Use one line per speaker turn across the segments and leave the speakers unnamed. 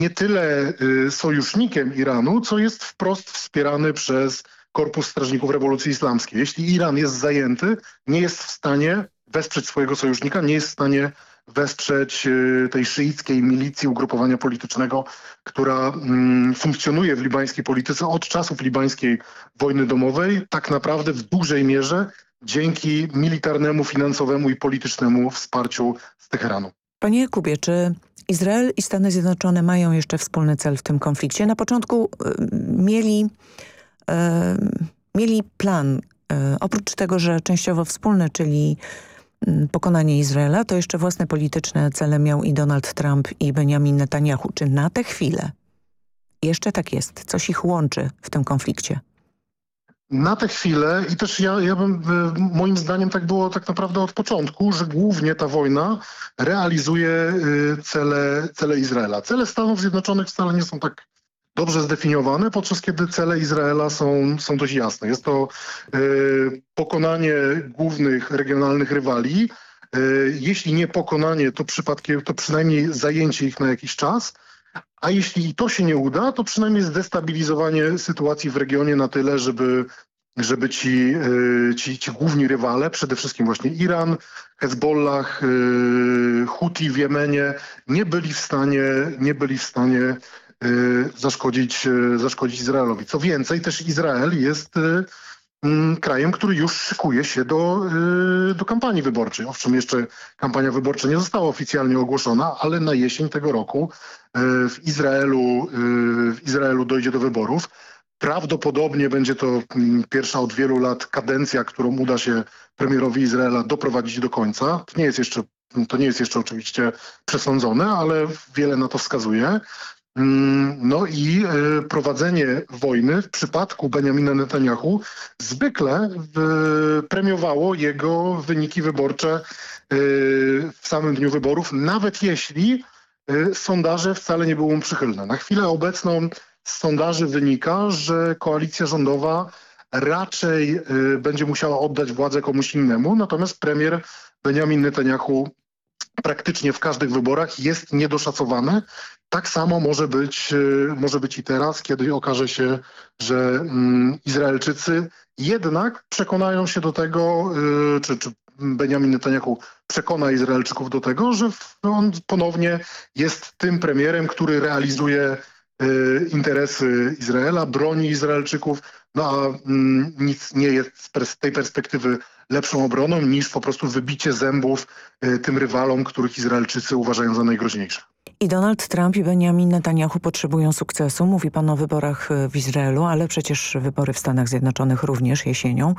nie tyle sojusznikiem Iranu, co jest wprost wspierany przez Korpus Strażników Rewolucji Islamskiej. Jeśli Iran jest zajęty, nie jest w stanie wesprzeć swojego sojusznika, nie jest w stanie wesprzeć tej szyickiej milicji, ugrupowania politycznego, która funkcjonuje w libańskiej polityce od czasów libańskiej wojny domowej, tak naprawdę w dużej mierze dzięki militarnemu, finansowemu i politycznemu wsparciu z Teheranu.
Panie Jakubie, czy Izrael i Stany Zjednoczone mają jeszcze wspólny cel w tym konflikcie? Na początku mieli plan, oprócz tego, że częściowo wspólny, czyli pokonanie Izraela, to jeszcze własne polityczne cele miał i Donald Trump i Benjamin Netanyahu. Czy na tę chwilę jeszcze tak jest? Coś ich łączy w tym konflikcie?
Na tę chwilę i też ja bym, moim zdaniem tak było tak naprawdę od początku, że głównie ta wojna realizuje cele Izraela. Cele Stanów Zjednoczonych wcale nie są tak dobrze zdefiniowane, podczas kiedy cele Izraela są dość jasne. Jest to pokonanie głównych regionalnych rywali. Jeśli nie pokonanie, to przynajmniej zajęcie ich na jakiś czas. A jeśli i to się nie uda, to przynajmniej zdestabilizowanie sytuacji w regionie na tyle, żeby ci główni rywale, przede wszystkim właśnie Iran, Hezbollah, Huti w Jemenie, nie byli w stanie zaszkodzić Izraelowi. Co więcej, też Izrael jest krajem, który już szykuje się do kampanii wyborczej. Owszem, jeszcze kampania wyborcza nie została oficjalnie ogłoszona, ale na jesień tego roku w Izraelu dojdzie do wyborów. Prawdopodobnie będzie to pierwsza od wielu lat kadencja, którą uda się premierowi Izraela doprowadzić do końca. To nie jest jeszcze oczywiście przesądzone, ale wiele na to wskazuje. No i prowadzenie wojny w przypadku Benjamina Netanyahu zwykle premiowało jego wyniki wyborcze w samym dniu wyborów, nawet jeśli sondaże wcale nie były mu przychylne. Na chwilę obecną z sondaży wynika, że koalicja rządowa raczej będzie musiała oddać władzę komuś innemu, natomiast premier Benjamin Netanyahu praktycznie w każdych wyborach jest niedoszacowany. Tak samo może być i teraz, kiedy okaże się, że Izraelczycy jednak przekonają się do tego, czy Benjamin Netanyahu przekona Izraelczyków do tego, że on ponownie jest tym premierem, który realizuje interesy Izraela, broni Izraelczyków, no a nic nie jest z tej perspektywy lepszą obroną niż po prostu wybicie zębów tym rywalom, których Izraelczycy uważają za najgroźniejsze.
I Donald Trump i Benjamin Netanyahu potrzebują sukcesu. Mówi pan o wyborach w Izraelu, ale przecież wybory w Stanach Zjednoczonych również jesienią.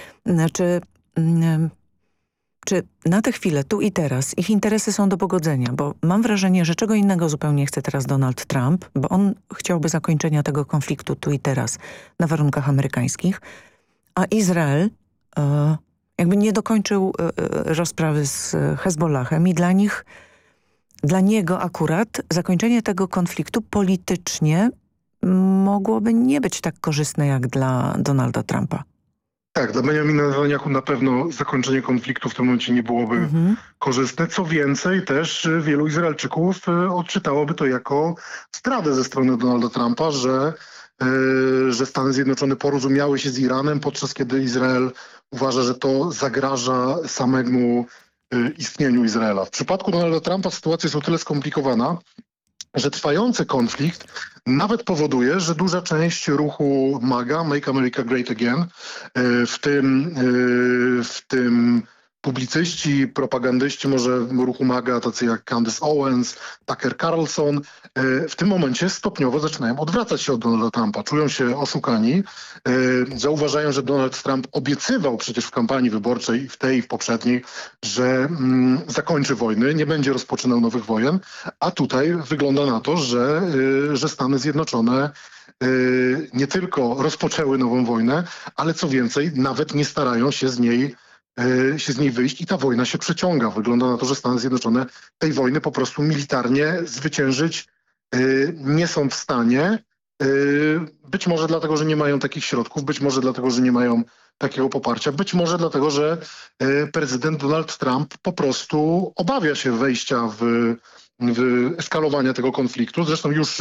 Czy na tę chwilę, tu i teraz, ich interesy są do pogodzenia? Bo mam wrażenie, że czego innego zupełnie chce teraz Donald Trump, bo on chciałby zakończenia tego konfliktu tu i teraz na warunkach amerykańskich, a Izrael jakby nie dokończył rozprawy z Hezbollahem i dla niego akurat zakończenie tego konfliktu politycznie mogłoby nie być tak korzystne jak dla Donalda Trumpa.
Tak, dla Benjamina Netanyahu na pewno zakończenie konfliktu w tym momencie nie byłoby korzystne. Co więcej, też wielu Izraelczyków odczytałoby to jako zdradę ze strony Donalda Trumpa, że Stany Zjednoczone porozumiały się z Iranem, podczas kiedy Izrael uważa, że to zagraża samemu istnieniu Izraela. W przypadku Donalda Trumpa sytuacja jest o tyle skomplikowana, że trwający konflikt nawet powoduje, że duża część ruchu MAGA, Make America Great Again, w tym publicyści, propagandyści może ruchu MAGA, tacy jak Candace Owens, Tucker Carlson, w tym momencie stopniowo zaczynają odwracać się od Donalda Trumpa. Czują się oszukani, zauważają, że Donald Trump obiecywał przecież w kampanii wyborczej, w tej i w poprzedniej, że zakończy wojny, nie będzie rozpoczynał nowych wojen, a tutaj wygląda na to, że Stany Zjednoczone nie tylko rozpoczęły nową wojnę, ale co więcej, nawet nie starają się z niej wyjść i ta wojna się przeciąga. Wygląda na to, że Stany Zjednoczone tej wojny po prostu militarnie zwyciężyć nie są w stanie. Być może dlatego, że nie mają takich środków, być może dlatego, że nie mają takiego poparcia, być może dlatego, że prezydent Donald Trump po prostu obawia się wejścia eskalowania tego konfliktu. Zresztą już